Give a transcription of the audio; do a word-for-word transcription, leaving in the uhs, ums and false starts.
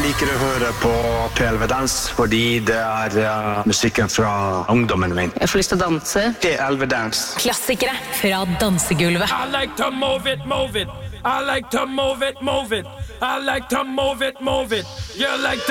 liker å høre på P L V Dans fordi det er uh, musikken fra ungdommen min. Jeg får lyst til å danse. P L V Dans. Klassikere fra dansegulvet. I like to move it, move it. I like to move it, move it. I like to move it, move it. You like to